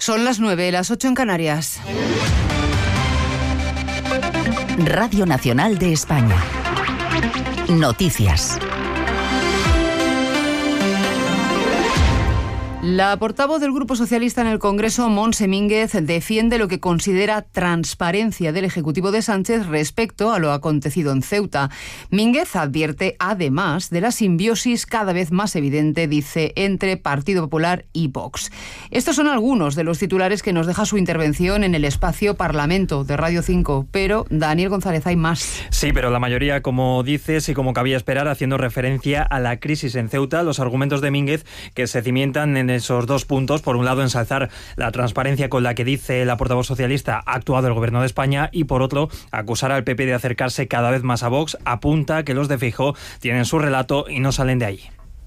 Son las 9, las 8 en Canarias. Radio Nacional de España. Noticias. La portavoz del Grupo Socialista en el Congreso, Montse Mínguez, defiende lo que considera transparencia del Ejecutivo de Sánchez respecto a lo acontecido en Ceuta. Mínguez advierte, además, de la simbiosis cada vez más evidente, dice, entre Partido Popular y Vox. Estos son algunos de los titulares que nos deja su intervención en el espacio Parlamento de Radio 5. Pero, Daniel González, hay más. Sí, pero la mayoría, como dices y como cabía esperar, haciendo referencia a la crisis en Ceuta, los argumentos de Mínguez que se cimientan en esos dos puntos. Por un lado, ensalzar la transparencia con la que dice la portavoz socialista ha actuado el Gobierno de España, y por otro, acusar al PP de acercarse cada vez más a Vox. Apunta que los de Feijóo tienen su relato y no salen de ahí.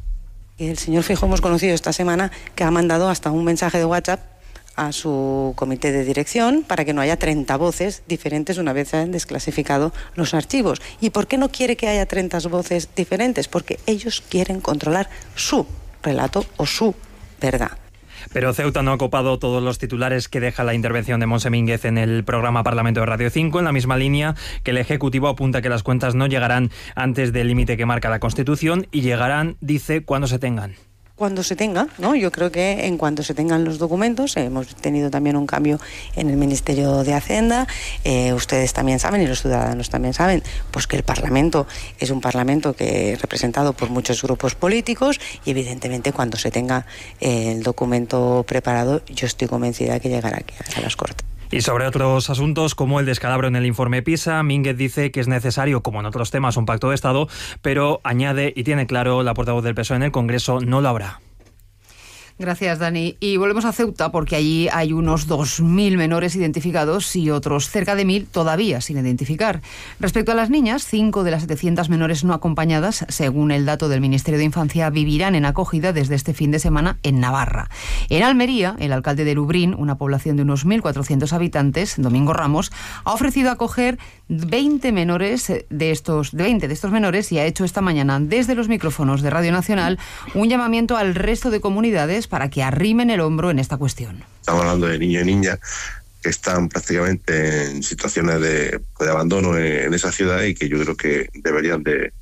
El señor Feijóo hemos conocido esta semana que ha mandado hasta un mensaje de WhatsApp a su comité de dirección para que no haya 30 voces diferentes una vez se han desclasificado los archivos. ¿Y por qué no quiere que haya 30 voces diferentes? Porque ellos quieren controlar su relato o su verdad. Pero Ceuta no ha copado todos los titulares que deja la intervención de Montse Mínguez en el programa Parlamento de Radio 5, en la misma línea que el Ejecutivo apunta que las cuentas no llegarán antes del límite que marca la Constitución y llegarán, dice, cuando se tengan. Cuando se tenga, ¿no? Yo creo que en cuanto se tengan los documentos, hemos tenido también un cambio en el Ministerio de Hacienda, ustedes también saben y los ciudadanos también saben, pues que el Parlamento es un Parlamento que es representado por muchos grupos políticos y evidentemente cuando se tenga el documento preparado, yo estoy convencida que llegará aquí a las Cortes. Y sobre otros asuntos, como el descalabro en el informe PISA, Mínguez dice que es necesario, como en otros temas, un pacto de Estado, pero añade y tiene claro la portavoz del PSOE en el Congreso, no lo habrá. Gracias, Dani. Y volvemos a Ceuta porque allí hay unos 2.000 menores identificados y otros cerca de 1.000 todavía sin identificar. Respecto a las niñas, 5 de las 700 menores no acompañadas, según el dato del Ministerio de Infancia, vivirán en acogida desde este fin de semana en Navarra. En Almería, el alcalde de Lubrín, una población de unos 1.400 habitantes, Domingo Ramos, ha ofrecido acoger 20 de estos menores y ha hecho esta mañana desde los micrófonos de Radio Nacional un llamamiento al resto de comunidades para que arrimen el hombro en esta cuestión. Estamos hablando de niños y niñas que están prácticamente en situaciones de abandono en esa ciudad y que yo creo que deberían de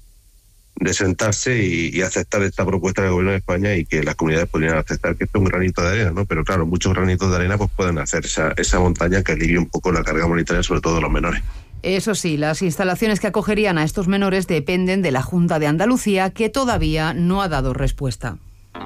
sentarse y aceptar esta propuesta del Gobierno de España y que las comunidades podrían aceptar que esto es un granito de arena, ¿no? Pero claro, muchos granitos de arena pues pueden hacer esa montaña que alivie un poco la carga humanitaria, sobre todo de los menores. Eso sí, las instalaciones que acogerían a estos menores dependen de la Junta de Andalucía, que todavía no ha dado respuesta.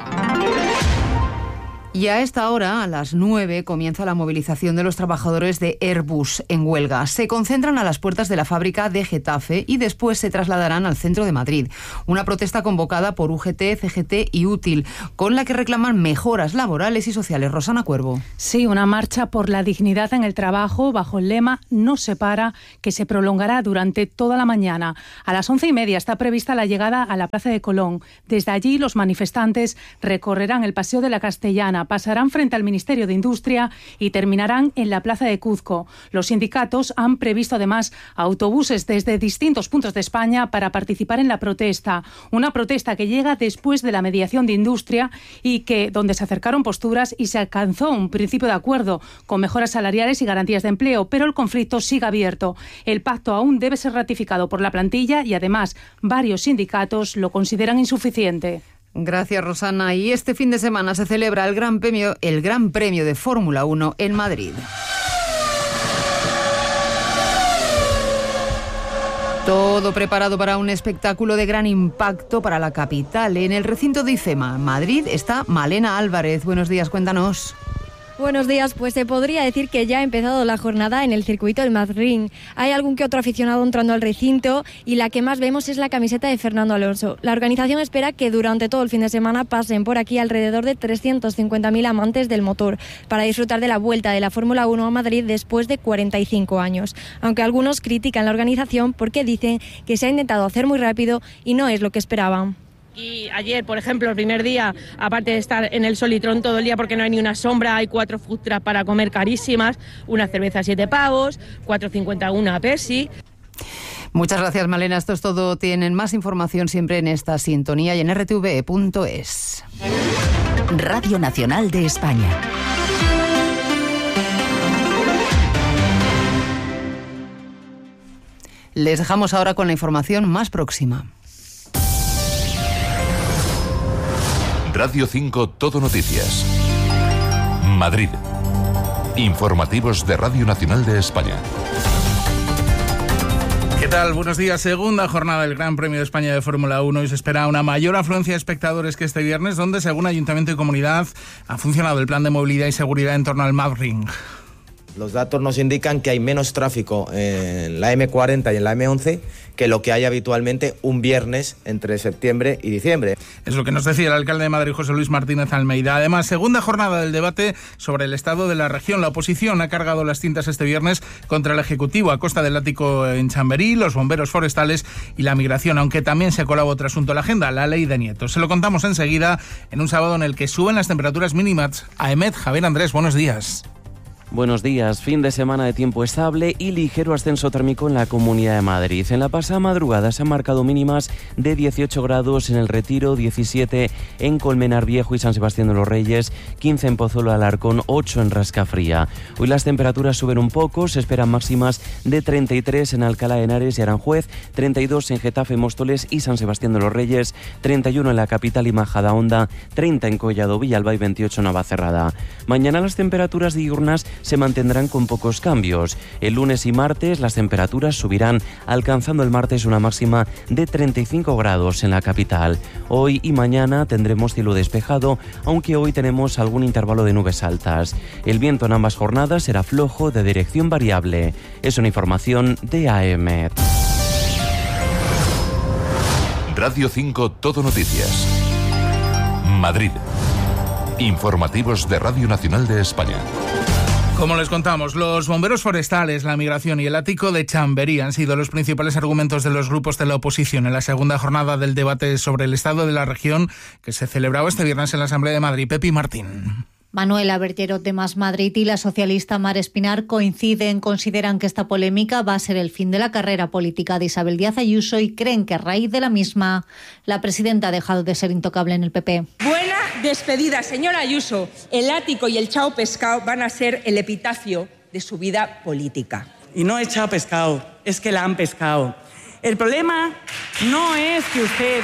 Y a esta hora, a las 9, comienza la movilización de los trabajadores de Airbus en huelga. Se concentran a las puertas de la fábrica de Getafe y después se trasladarán al centro de Madrid. Una protesta convocada por UGT, CGT y Útil, con la que reclaman mejoras laborales y sociales. Rosana Cuervo. Sí, una marcha por la dignidad en el trabajo bajo el lema No se para, que se prolongará durante toda la mañana. A las 11:30 está prevista la llegada a la Plaza de Colón. Desde allí los manifestantes recorrerán el Paseo de la Castellana, pasarán frente al Ministerio de Industria y terminarán en la Plaza de Cuzco. Los sindicatos han previsto además autobuses desde distintos puntos de España para participar en la protesta. Una protesta que llega después de la mediación de Industria y donde se acercaron posturas y se alcanzó un principio de acuerdo con mejoras salariales y garantías de empleo, pero el conflicto sigue abierto. El pacto aún debe ser ratificado por la plantilla y además varios sindicatos lo consideran insuficiente. Gracias, Rosana. Y este fin de semana se celebra el Gran Premio de Fórmula 1 en Madrid. Todo preparado para un espectáculo de gran impacto para la capital. En el recinto de IFEMA, Madrid, está Malena Álvarez. Buenos días, cuéntanos. Buenos días, pues se podría decir que ya ha empezado la jornada en el circuito del Madrid. Hay algún que otro aficionado entrando al recinto y la que más vemos es la camiseta de Fernando Alonso. La organización espera que durante todo el fin de semana pasen por aquí alrededor de 350.000 amantes del motor para disfrutar de la vuelta de la Fórmula 1 a Madrid después de 45 años. Aunque algunos critican la organización porque dicen que se ha intentado hacer muy rápido y no es lo que esperaban. Y ayer, por ejemplo, el primer día, aparte de estar en el Solitrón todo el día porque no hay ni una sombra, hay 4 food trucks para comer carísimas, una cerveza 7 pavos, 4,50 una Pepsi. Muchas gracias, Malena. Esto es todo. Tienen más información siempre en esta sintonía y en rtve.es. Radio Nacional de España. Les dejamos ahora con la información más próxima. Radio 5 Todo Noticias. Madrid. Informativos de Radio Nacional de España. ¿Qué tal? Buenos días. Segunda jornada del Gran Premio de España de Fórmula 1 y se espera una mayor afluencia de espectadores que este viernes, donde, según Ayuntamiento y Comunidad, ha funcionado el plan de movilidad y seguridad en torno al Mavring. Los datos nos indican que hay menos tráfico en la M40 y en la M11 que lo que hay habitualmente un viernes entre septiembre y diciembre. Es lo que nos decía el alcalde de Madrid, José Luis Martínez Almeida. Además, segunda jornada del debate sobre el estado de la región. La oposición ha cargado las tintas este viernes contra el Ejecutivo a costa del ático en Chamberí, los bomberos forestales y la migración, aunque también se ha colado otro asunto a la agenda, la ley de nietos. Se lo contamos enseguida en un sábado en el que suben las temperaturas mínimas. AEMET, Javier Andrés, buenos días. Buenos días. Fin de semana de tiempo estable y ligero ascenso térmico en la Comunidad de Madrid. En la pasada madrugada se han marcado mínimas de 18 grados en El Retiro, 17 en Colmenar Viejo y San Sebastián de los Reyes, 15 en Pozuelo de Alarcón, 8 en Rascafría. Hoy las temperaturas suben un poco, se esperan máximas de 33 en Alcalá de Henares y Aranjuez, 32 en Getafe, Móstoles y San Sebastián de los Reyes, 31 en la capital y Majadahonda, 30 en Collado, Villalba y 28 en Navacerrada. Mañana las temperaturas diurnas se mantendrán con pocos cambios. El lunes y martes las temperaturas subirán, alcanzando el martes una máxima de 35 grados en la capital. Hoy y mañana tendremos cielo despejado, aunque hoy tenemos algún intervalo de nubes altas. El viento en ambas jornadas será flojo de dirección variable. Es una información de AEMET. Radio 5 Todo Noticias. Madrid. Informativos de Radio Nacional de España. Como les contamos, los bomberos forestales, la migración y el ático de Chamberí han sido los principales argumentos de los grupos de la oposición en la segunda jornada del debate sobre el estado de la región que se celebraba este viernes en la Asamblea de Madrid. Pepi Martín. Manuela Bergerot de Más Madrid y la socialista Mar Espinar consideran que esta polémica va a ser el fin de la carrera política de Isabel Díaz Ayuso y creen que a raíz de la misma la presidenta ha dejado de ser intocable en el PP. Buena despedida, señora Ayuso. El ático y el chao pescado van a ser el epitafio de su vida política. Y no es chao pescado, es que la han pescado. El problema no es que usted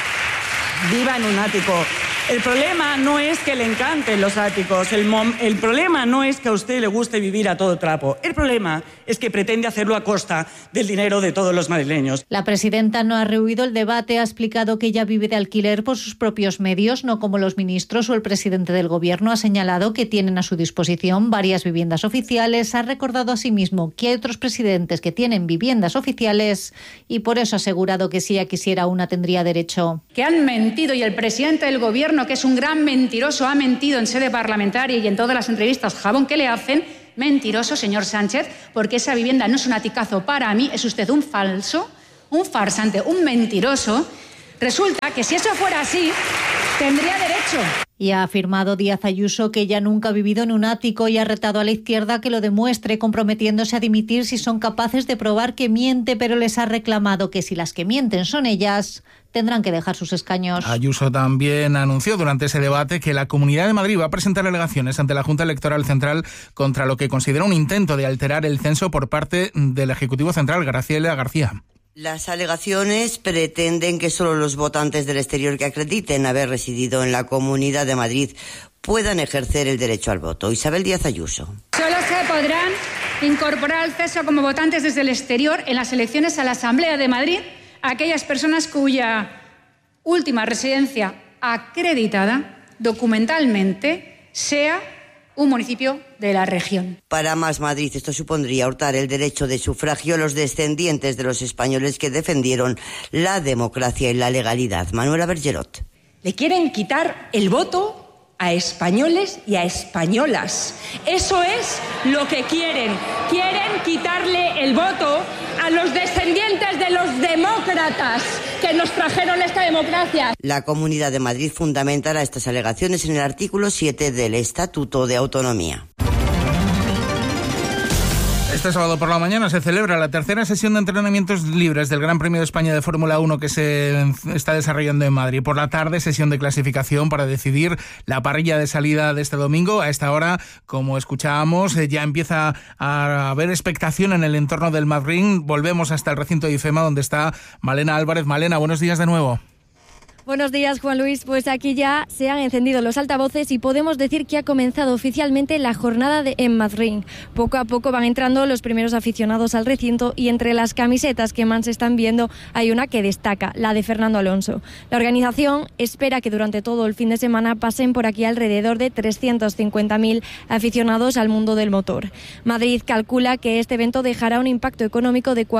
viva en un ático. El problema no es que le encanten los áticos, el problema no es que a usted le guste vivir a todo trapo, el problema es que pretende hacerlo a costa del dinero de todos los madrileños. La presidenta no ha rehuido el debate, ha explicado que ella vive de alquiler por sus propios medios, no como los ministros o el presidente del gobierno. Ha señalado que tienen a su disposición varias viviendas oficiales, ha recordado asimismo que hay otros presidentes que tienen viviendas oficiales y por eso ha asegurado que si ella quisiera una tendría derecho. Que han mentido y el presidente del gobierno, que es un gran mentiroso, ha mentido en sede parlamentaria y en todas las entrevistas jabón que le hacen. Mentiroso, señor Sánchez, porque esa vivienda no es un aticazo para mí, es usted un falso, un farsante, un mentiroso. Resulta que si eso fuera así, tendría derecho. Y ha afirmado Díaz Ayuso que ella nunca ha vivido en un ático y ha retado a la izquierda que lo demuestre, comprometiéndose a dimitir si son capaces de probar que miente, pero les ha reclamado que si las que mienten son ellas, tendrán que dejar sus escaños. Ayuso también anunció durante ese debate que la Comunidad de Madrid va a presentar alegaciones ante la Junta Electoral Central contra lo que considera un intento de alterar el censo por parte del Ejecutivo Central, Graciela García. Las alegaciones pretenden que solo los votantes del exterior que acrediten haber residido en la Comunidad de Madrid puedan ejercer el derecho al voto. Isabel Díaz Ayuso. Solo se podrán incorporar al censo como votantes desde el exterior en las elecciones a la Asamblea de Madrid aquellas personas cuya última residencia acreditada documentalmente sea un municipio de la región. Para Más Madrid, esto supondría hurtar el derecho de sufragio a los descendientes de los españoles que defendieron la democracia y la legalidad. Manuela Bergerot. Le quieren quitar el voto a españoles y a españolas. Eso es lo que quieren. Quieren quitarle el voto a los descendientes de los demócratas que nos trajeron esta democracia. La Comunidad de Madrid fundamentará estas alegaciones en el artículo 7 del Estatuto de Autonomía. Este sábado por la mañana se celebra la tercera sesión de entrenamientos libres del Gran Premio de España de Fórmula 1 que se está desarrollando en Madrid. Por la tarde, sesión de clasificación para decidir la parrilla de salida de este domingo. A esta hora, como escuchábamos, ya empieza a haber expectación en el entorno del Madrid. Volvemos hasta el recinto de IFEMA, donde está Malena Álvarez. Malena, buenos días de nuevo. Buenos días, Juan Luis. Pues aquí ya se han encendido los altavoces y podemos decir que ha comenzado oficialmente la jornada en Madrid. Poco a poco van entrando los primeros aficionados al recinto y entre las camisetas que más se están viendo hay una que destaca, la de Fernando Alonso. La organización espera que durante todo el fin de semana pasen por aquí alrededor de 350.000 aficionados al mundo del motor. Madrid calcula que este evento dejará un impacto económico de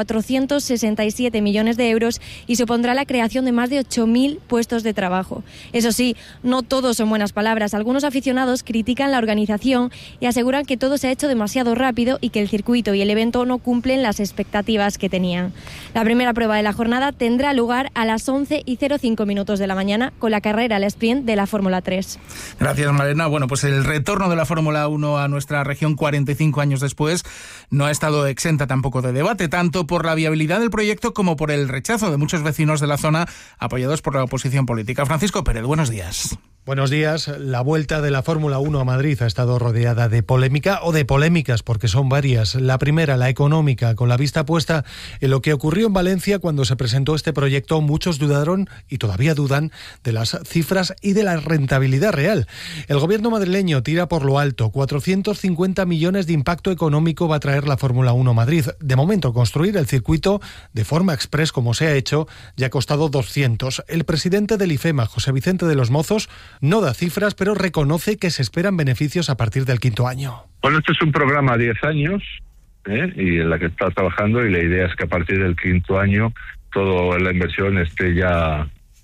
467 millones de euros y supondrá la creación de más de 8.000 puestos de trabajo. Eso sí, no todos son buenas palabras. Algunos aficionados critican la organización y aseguran que todo se ha hecho demasiado rápido y que el circuito y el evento no cumplen las expectativas que tenían. La primera prueba de la jornada tendrá lugar a las 11:05 de la mañana con la carrera al sprint de la Fórmula 3. Gracias, Malena. Bueno, pues el retorno de la Fórmula 1 a nuestra región 45 años después no ha estado exenta tampoco de debate, tanto por la viabilidad del proyecto como por el rechazo de muchos vecinos de la zona apoyados por la oposición política. Francisco Pérez, buenos días. Buenos días. La vuelta de la Fórmula 1 a Madrid ha estado rodeada de polémica o de polémicas, porque son varias. La primera, la económica, con la vista puesta en lo que ocurrió en Valencia cuando se presentó este proyecto. Muchos dudaron y todavía dudan de las cifras y de la rentabilidad real. El gobierno madrileño tira por lo alto. 450 millones de impacto económico va a traer la Fórmula 1 a Madrid. De momento, construir el circuito de forma express, como se ha hecho, ya ha costado 200. El presidente del IFEMA, José Vicente de los Mozos, no da cifras, pero reconoce que se esperan beneficios a partir del 5º año. Bueno, este es un programa a 10 años y en la que está trabajando, y la idea es que a partir del 5º año toda la inversión esté ya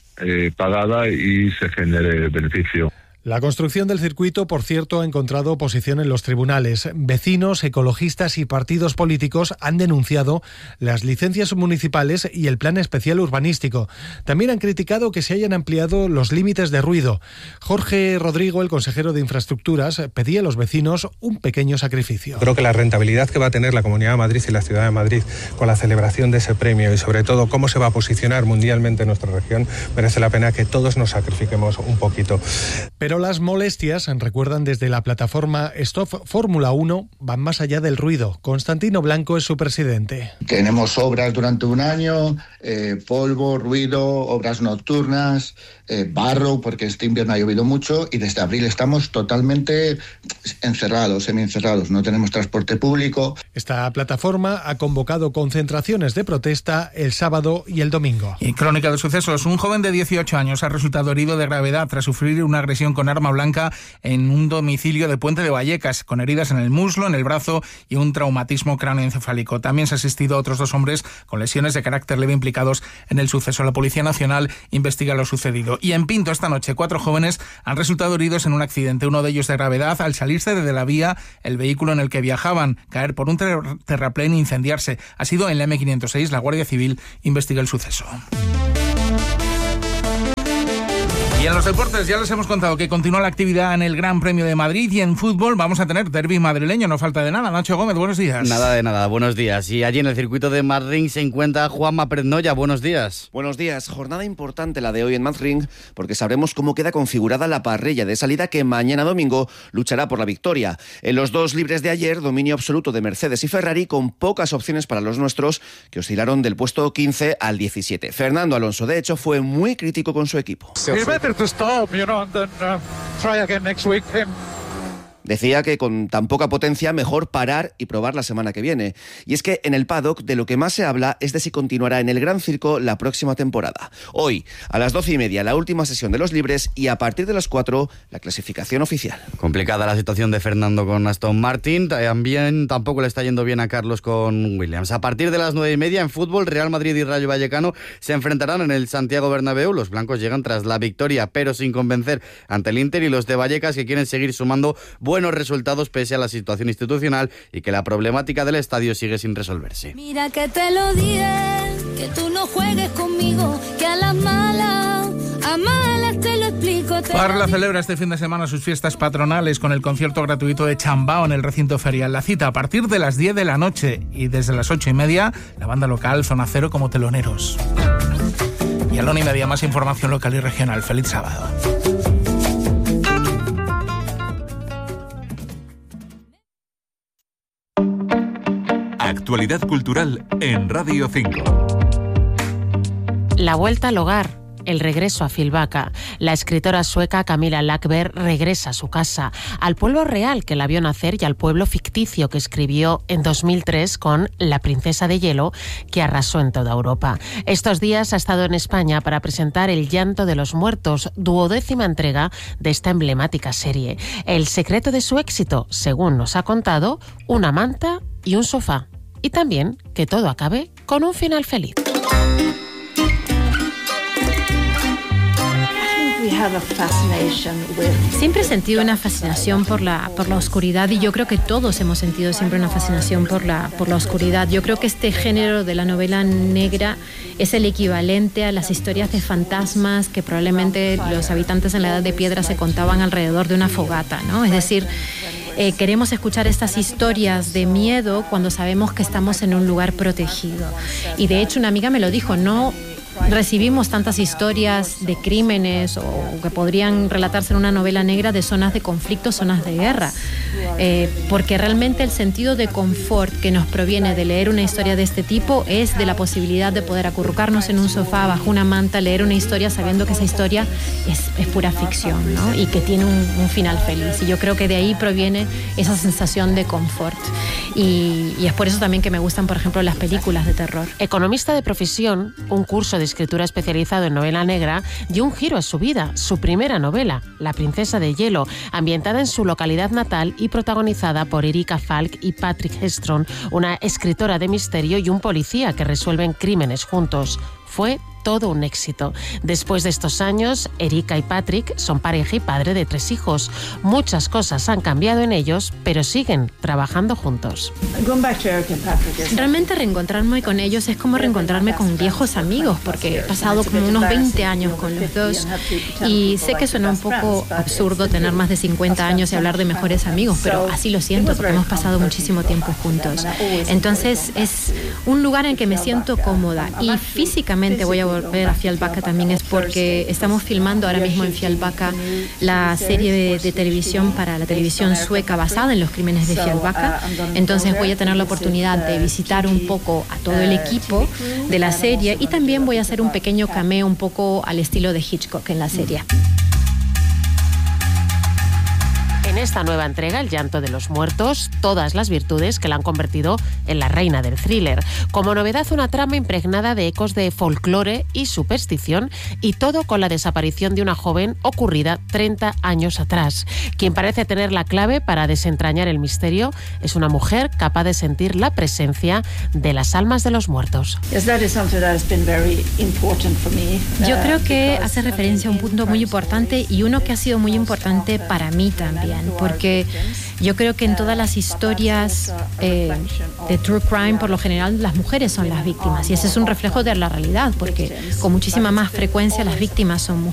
pagada y se genere beneficio. La construcción del circuito, por cierto, ha encontrado oposición en los tribunales. Vecinos, ecologistas y partidos políticos han denunciado las licencias municipales y el plan especial urbanístico. También han criticado que se hayan ampliado los límites de ruido. Jorge Rodrigo, el consejero de Infraestructuras, pedía a los vecinos un pequeño sacrificio. Creo que la rentabilidad que va a tener la Comunidad de Madrid y la Ciudad de Madrid con la celebración de ese premio y sobre todo cómo se va a posicionar mundialmente nuestra región, merece la pena que todos nos sacrifiquemos un poquito. Pero las molestias, recuerdan desde la plataforma Stop Fórmula 1, van más allá del ruido. Constantino Blanco es su presidente. Tenemos obras durante un año, polvo, ruido, obras nocturnas, barro, porque este invierno ha llovido mucho y desde abril estamos totalmente encerrados, semiencerrados, no tenemos transporte público. Esta plataforma ha convocado concentraciones de protesta el sábado y el domingo. Y crónica de sucesos, un joven de 18 años ha resultado herido de gravedad tras sufrir una agresión con arma blanca en un domicilio de Puente de Vallecas, con heridas en el muslo, en el brazo y un traumatismo cráneoencefálico. También se ha asistido a otros 2 hombres con lesiones de carácter leve implicados en el suceso. La Policía Nacional investiga lo sucedido. Y en Pinto, esta noche, 4 jóvenes han resultado heridos en un accidente, uno de ellos de gravedad, al salirse de la vía el vehículo en el que viajaban, caer por un terraplén e incendiarse. Ha sido en la M506, la Guardia Civil investiga el suceso. Y en los deportes ya les hemos contado que continúa la actividad en el Gran Premio de Madrid, y en fútbol vamos a tener derbi madrileño, no falta de nada. Nacho Gómez, buenos días. Nada de nada, buenos días. Y allí en el circuito de Madrid se encuentra Juanma Pérez Noya, buenos días. Buenos días, jornada importante la de hoy en Madrid, porque sabremos cómo queda configurada la parrilla de salida que mañana domingo luchará por la victoria. En los 2 libres de ayer, dominio absoluto de Mercedes y Ferrari, con pocas opciones para los nuestros, que oscilaron del puesto 15 al 17. Fernando Alonso, de hecho, fue muy crítico con su equipo. Decía que con tan poca potencia mejor parar y probar la semana que viene. Y es que en el paddock de lo que más se habla es de si continuará en el Gran Circo la próxima temporada. Hoy, a las 12:30, la última sesión de los libres, y a partir de las 4, la clasificación oficial. Complicada la situación de Fernando con Aston Martin. También tampoco le está yendo bien a Carlos con Williams. A partir de las 9:30 en fútbol, Real Madrid y Rayo Vallecano se enfrentarán en el Santiago Bernabéu. Los blancos llegan tras la victoria, pero sin convencer, ante el Inter y los de Vallecas, que quieren seguir sumando buenos resultados pese a la situación institucional y que la problemática del estadio sigue sin resolverse. Mira que te lo dije, que tú no juegues conmigo, que a las malas Amala, te lo explico. Parla celebra este fin de semana sus fiestas patronales con el concierto gratuito de Chambao en el recinto ferial. La cita a partir de las 10 de la noche y desde las 8:30 la banda local Zona Cero como teloneros. Y a la 1:30 más información local y regional. Feliz sábado. Actualidad cultural en Radio 5. La vuelta al hogar, el regreso a Fjällbacka. La escritora sueca Camilla Läckberg regresa a su casa, al pueblo real que la vio nacer y al pueblo ficticio que escribió en 2003 con La princesa de hielo, que arrasó en toda Europa. Estos días ha estado en España para presentar El llanto de los muertos, 12ª entrega de esta emblemática serie. El secreto de su éxito, según nos ha contado, una manta y un sofá. Y también que todo acabe con un final feliz. Siempre he sentido una fascinación por la oscuridad, y yo creo que todos hemos sentido siempre una fascinación por la oscuridad. Yo creo que este género de la novela negra es el equivalente a las historias de fantasmas que probablemente los habitantes en la Edad de Piedra se contaban alrededor de una fogata, ¿no? Es decir, queremos escuchar estas historias de miedo cuando sabemos que estamos en un lugar protegido. Y de hecho una amiga me lo dijo, no recibimos tantas historias de crímenes o que podrían relatarse en una novela negra de zonas de conflicto, zonas de guerra, porque realmente el sentido de confort que nos proviene de leer una historia de este tipo es de la posibilidad de poder acurrucarnos en un sofá bajo una manta, leer una historia sabiendo que esa historia es pura ficción, ¿no? Y que tiene un final feliz, y yo creo que de ahí proviene esa sensación de confort, y es por eso también que me gustan, por ejemplo, las películas de terror. Economista de profesión, un curso de escritura especializado en novela negra dio un giro a su vida. Su primera novela, La princesa de hielo, ambientada en su localidad natal y protagonizada por Erika Falk y Patrick Hedström, una escritora de misterio y un policía que resuelven crímenes juntos. Fue todo un éxito. Después de estos años, Erika y Patrick son pareja y padre de 3 hijos. Muchas cosas han cambiado en ellos, pero siguen trabajando juntos. Realmente reencontrarme con ellos es como reencontrarme con viejos amigos, porque he pasado como unos 20 años con los dos, y sé que suena un poco absurdo tener más de 50 años y hablar de mejores amigos, pero así lo siento, porque hemos pasado muchísimo tiempo juntos. Entonces es un lugar en el que me siento cómoda, y físicamente voy a volver a Fjällbacka también es porque estamos filmando ahora mismo en Fjällbacka la serie de televisión para la televisión sueca basada en los crímenes de Fjällbacka. Entonces voy a tener la oportunidad de visitar un poco a todo el equipo de la serie, y también voy a hacer un pequeño cameo un poco al estilo de Hitchcock en la serie. En esta nueva entrega, El llanto de los muertos, todas las virtudes que la han convertido en la reina del thriller. Como novedad, una trama impregnada de ecos de folclore y superstición, y todo con la desaparición de una joven ocurrida 30 años atrás. Quien parece tener la clave para desentrañar el misterio es una mujer capaz de sentir la presencia de las almas de los muertos. Yo creo que hace referencia a un punto muy importante, y uno que ha sido muy importante para mí también, porque yo creo que en todas las historias de true crime, por lo general, las mujeres son las víctimas, y ese es un reflejo de la realidad, porque con muchísima más frecuencia las víctimas son mujeres.